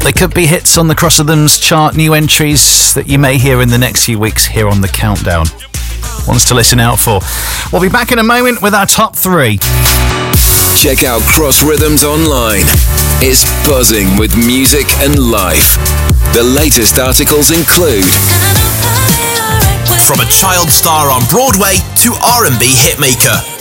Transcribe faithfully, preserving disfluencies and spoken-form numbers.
They could be hits on the Cross Rhythms chart, new entries that you may hear in the next few weeks here on the Countdown. Ones to listen out for. We'll be back in a moment with our top three. Check out Cross Rhythms online. It's buzzing with music and life. The latest articles include from a child star on Broadway to R and B hitmaker,